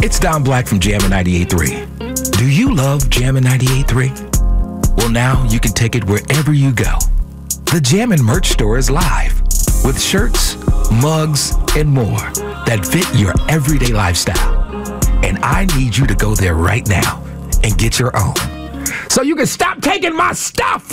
It's Don Black from Jammin' 98.3. Do you love Jammin' 98.3? Well, now you can take it wherever you go. The Jammin' merch store is live with shirts, mugs, and more that fit your everyday lifestyle. And I need you to go there right now and get your own, so you can stop taking my stuff.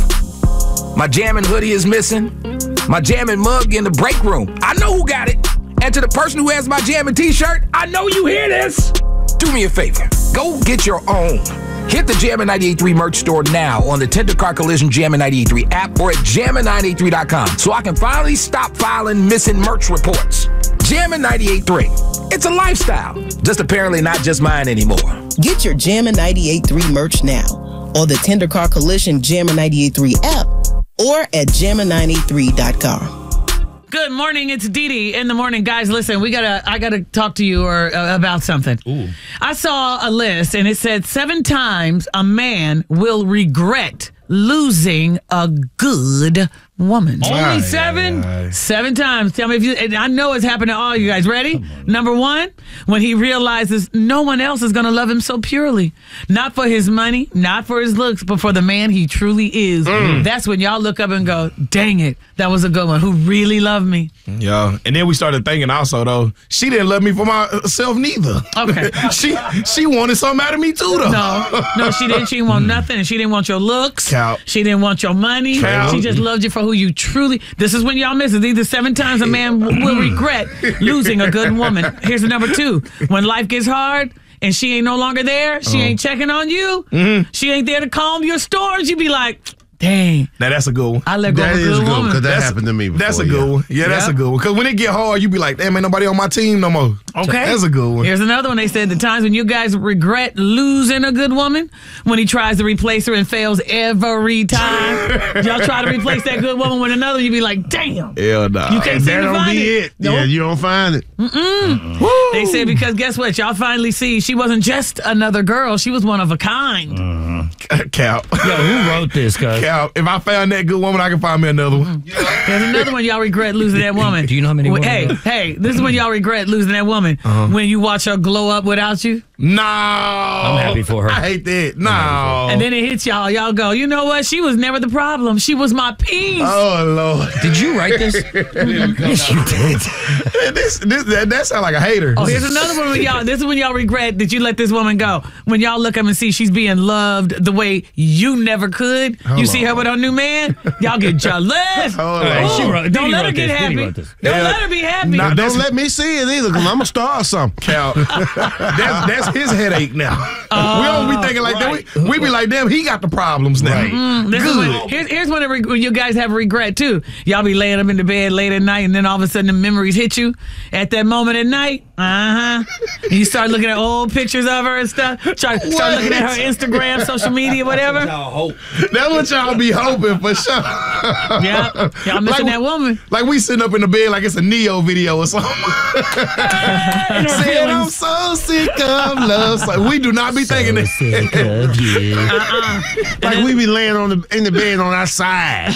My Jammin' hoodie is missing. My Jammin' mug in the break room. I know who got it. And to the person who has my Jammin' t-shirt, I know you hear this. Do me a favor. Go get your own. Hit the Jammin' 98.3 merch store now on the Tender Car Collision Jammin' 98.3 app or at jammin983.com so I can finally stop filing missing merch reports. Jammin' 98.3. It's a lifestyle. Just apparently not just mine anymore. Get your Jammin' 98.3 merch now on the Tender Car Collision Jammin' 98.3 app or at jammin983.com. Good morning, it's Dee Dee in the morning. Guys, listen, I gotta talk to you about something. Ooh. I saw a list and it said 7 times a man will regret losing a good woman. Only 7? 7 times. Tell me if you, and I know it's happened to all you guys. Ready? Number 1, when he realizes no one else is going to love him so purely. Not for his money, not for his looks, but for the man he truly is. That's when y'all look up and go, dang it, that was a good one. Who really loved me. Yeah. And then we started thinking also, though, she didn't love me for myself neither. Okay. she wanted something out of me, too, though. No, she didn't. She didn't want nothing. And she didn't want your looks. Cow. She didn't want your money. Cow. She just loved you for who you truly. This is when y'all miss it. These are 7 times a man will regret losing a good woman. Here's the number 2. When life gets hard and she ain't no longer there, she ain't checking on you, she ain't there to calm your storms, you be like, dang. Now, that's a good one. I let go of a good woman. Because that happened to me before. That's a good one. Yeah, that's a good one. Because when it get hard, you be like, damn, ain't nobody on my team no more. Okay. That's a good one. Here's another one. They said the times when you guys regret losing a good woman, when he tries to replace her and fails every time. Y'all try to replace that good woman with another, you be like, damn. Hell nah. You can't seem to find it. Nope. Yeah, you don't find it. They said because guess what? Y'all finally see she wasn't just another girl. She was one of a kind. Cap. Yo, who wrote this, cuz? Cap. If I found that good woman, I can find me another one. There's another one y'all regret losing that woman. Do you know how many women? Hey, this is when y'all regret losing that woman. When you watch her glow up without you. No. I'm happy for her. I hate that. No. And then it hits y'all. Y'all go, you know what? She was never the problem. She was my peace. Oh, Lord. Did you write this? Yes, you did. That sound like a hater. Oh, here's another one when y'all. This is when y'all regret that you let this woman go. When y'all look up and see she's being loved the way you never could. You see her with her new man. Y'all get jealous. Don't let her get happy. Don't let her be happy. Nah, don't let me see it either, because I'm going to start something. Cal, that's his headache now. We don't be thinking like that. We be like, damn, he got the problems now. Here's when you guys have regret too. Y'all be laying up in the bed late at night, and then all of a sudden the memories hit you at that moment at night. And you start looking at old pictures of her and stuff. Start looking at her Instagram, social media, whatever. That's what y'all be hoping for sure. Yeah, y'all missing that woman. Like we sitting up in the bed like it's a Neo video or something. Saying I'm so sick of love. So we do not be thinking that. Sick of you. Like we be laying in the bed on our side.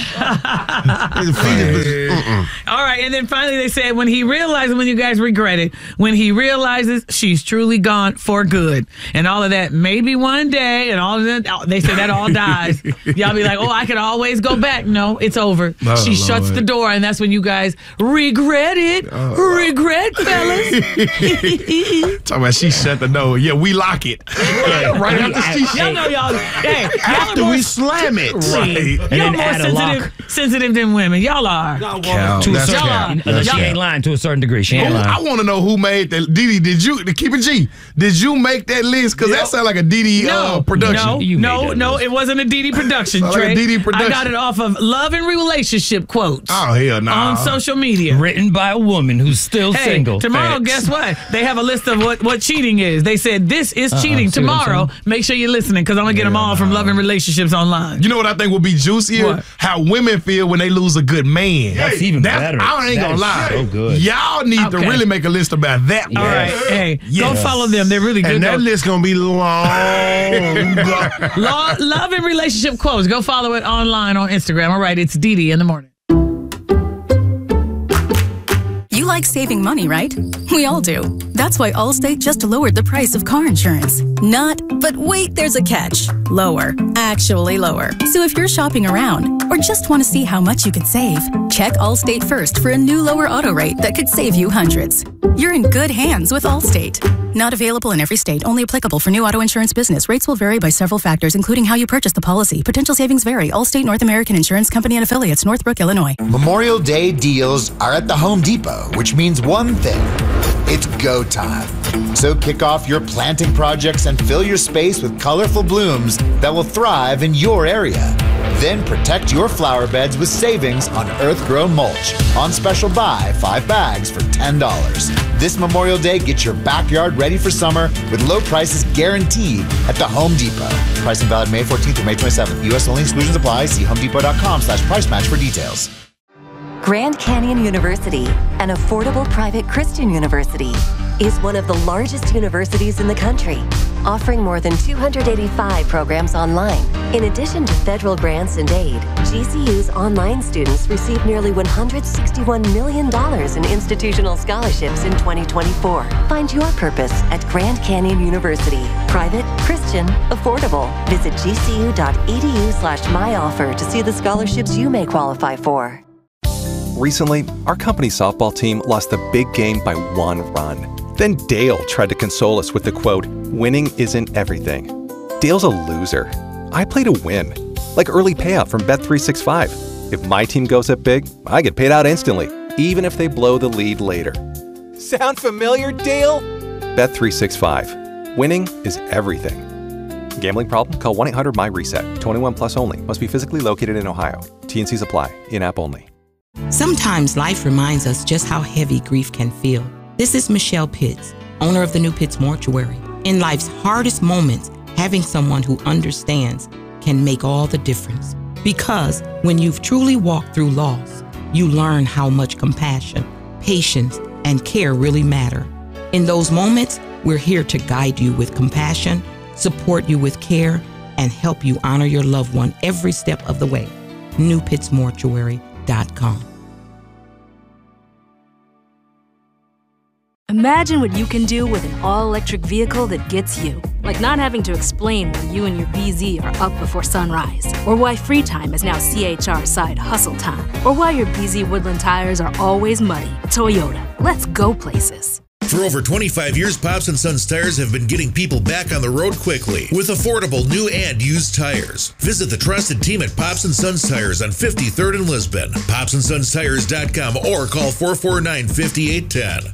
All right, and then finally they said when he realizes, when you guys regret it, when he realizes she's truly gone for good, and all of that, maybe one day, and all of that, they say that all dies. Y'all be like, oh, I could always go back. No, it's over. She shuts the door, and that's when you guys regret it. Regret, fellas. Talking about she shut the door. Yeah, we lock it. Right after she shut. Y'all know y'all. Hey, after we slam it. Right. Y'all more sensitive than women. Y'all are. She ain't lying to a certain degree. She ain't lying. I want to know who made that. Didi, did you keep it G? Did you make that list? Because that sounds like a Didi production. No, it wasn't a Didi production. Like a Didi production. I got it off of Love and Relationship quotes. Oh hell no! On social media, written by a woman who's still single. Tomorrow, guess what? They have a list of what cheating is. They said this is cheating. Tomorrow, make sure you're listening because I'm gonna get them all from Love and Relationships online. You know what I think would be juicier? What? How women feel when they lose a good man. That's even better. I ain't gonna lie. So good. Y'all need to really make a list about that one. All right, hey, go follow them. They're really good. And that list gonna be long. Love and Relationship quotes. Go follow it online on Instagram. All right, it's Dee Dee in the morning. You like saving money, right? We all do. That's why Allstate just lowered the price of car insurance. Not, but wait, there's a catch. Lower. Actually lower. So if you're shopping around or just want to see how much you could save, check Allstate first for a new lower auto rate that could save you hundreds. You're in good hands with Allstate. Not available in every state. Only applicable for new auto insurance business. Rates will vary by several factors, including how you purchase the policy. Potential savings vary. Allstate North American Insurance Company and affiliates, Northbrook, Illinois. Memorial Day deals are at the Home Depot, which means one thing. It's go time. So kick off your planting projects and fill your space with colorful blooms that will thrive in your area. Then protect your flower beds with savings on earth-grown mulch. On special buy, 5 bags for $10. This Memorial Day, get your backyard ready for summer with low prices guaranteed at the Home Depot. Pricing valid May 14th through May 27th. U.S. only, exclusions apply. See homedepot.com/price match for details. Grand Canyon University, an affordable private Christian university, is one of the largest universities in the country, offering more than 285 programs online. In addition to federal grants and aid, GCU's online students received nearly $161 million in institutional scholarships in 2024. Find your purpose at Grand Canyon University. Private, Christian, affordable. Visit gcu.edu/myoffer to see the scholarships you may qualify for. Recently, our company softball team lost the big game by 1 run. Then Dale tried to console us with the quote, "Winning isn't everything." Dale's a loser. I play to win. Like early payout from Bet365. If my team goes up big, I get paid out instantly, even if they blow the lead later. Sound familiar, Dale? Bet365. Winning is everything. Gambling problem? Call 1-800-MY-RESET. 21 plus only. Must be physically located in Ohio. T&Cs apply. In-app only. Sometimes life reminds us just how heavy grief can feel. This is Michelle Pitts, owner of the New Pitts Mortuary. In life's hardest moments, having someone who understands can make all the difference. Because when you've truly walked through loss, you learn how much compassion, patience, and care really matter. In those moments, we're here to guide you with compassion, support you with care, and help you honor your loved one every step of the way. NewPittsMortuary.com. Imagine what you can do with an all-electric vehicle that gets you. Like not having to explain why you and your BZ are up before sunrise. Or why free time is now CHR side hustle time. Or why your BZ Woodland tires are always muddy. Toyota, let's go places. For over 25 years, Pops & Sons Tires have been getting people back on the road quickly with affordable new and used tires. Visit the trusted team at Pops & Sons Tires on 53rd and Lisbon, popsandsonstires.com, or call 449-5810.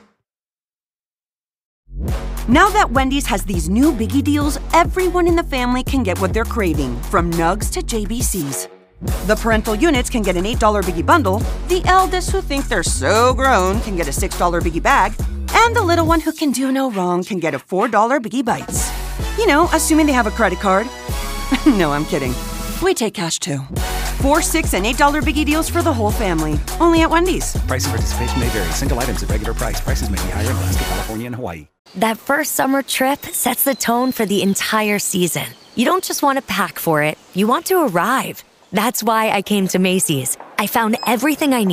Now that Wendy's has these new biggie deals, everyone in the family can get what they're craving, from nugs to JBCs. The parental units can get an $8 biggie bundle, the eldest who think they're so grown can get a $6 biggie bag, and the little one who can do no wrong can get a $4 biggie bites. You know, assuming they have a credit card. No, I'm kidding. We take cash too. 4, 6, and $8 biggie deals for the whole family. Only at Wendy's. Price and participation may vary. Single items at regular price. Prices may be higher in Alaska, California, and Hawaii. That first summer trip sets the tone for the entire season. You don't just want to pack for it, you want to arrive. That's why I came to Macy's. I found everything I need.